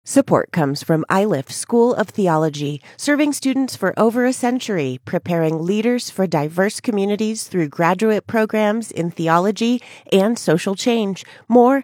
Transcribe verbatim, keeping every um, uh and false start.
Support comes from Iliff School of Theology, serving students for over a century, preparing leaders for diverse communities through graduate programs in theology and social change. More